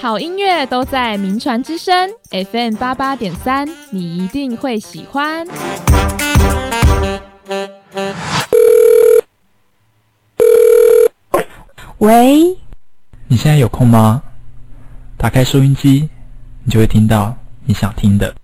好音乐都在名传之声 FM88.3，你一定会喜欢。 喂， 你现在有空吗？打开收音机，你就会听到你想听的。